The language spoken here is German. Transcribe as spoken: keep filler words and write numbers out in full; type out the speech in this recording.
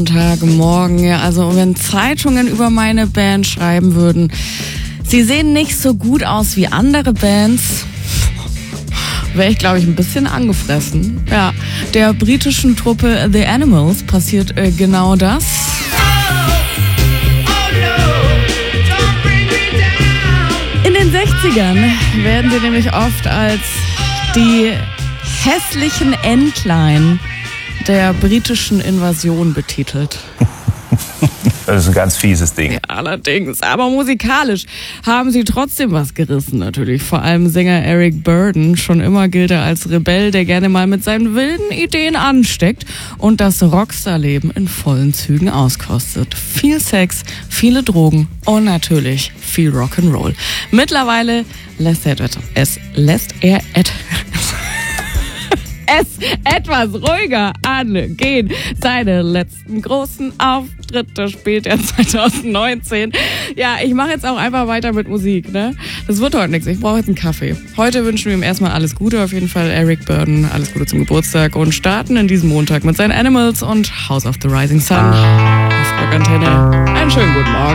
Morgen, ja, also wenn Zeitungen über meine Band schreiben würden, sie sehen nicht so gut aus wie andere Bands, wäre ich, glaube ich, ein bisschen angefressen. Ja, der britischen Truppe The Animals passiert äh, genau das. In den sechzigern werden sie nämlich oft als die hässlichen Entlein der britischen Invasion betitelt. Das ist ein ganz fieses Ding. Ja, allerdings, aber musikalisch haben sie trotzdem was gerissen natürlich. Vor allem Sänger Eric Burdon. Schon immer gilt er als Rebell, der gerne mal mit seinen wilden Ideen ansteckt und das Rockstar-Leben in vollen Zügen auskostet. Viel Sex, viele Drogen und natürlich viel Rock'n'Roll. Mittlerweile lässt er es lässt er et es etwas ruhiger angehen. Seine letzten großen Auftritte spielt er zwanzig neunzehn. Ja, ich mache jetzt auch einfach weiter mit Musik, ne? Das wird heute nichts. Ich brauche jetzt einen Kaffee. Heute wünschen wir ihm erstmal alles Gute. Auf jeden Fall Eric Burdon. Alles Gute zum Geburtstag und starten in diesem Montag mit seinen Animals und House of the Rising Sun auf Rockantenne. Einen schönen guten Morgen.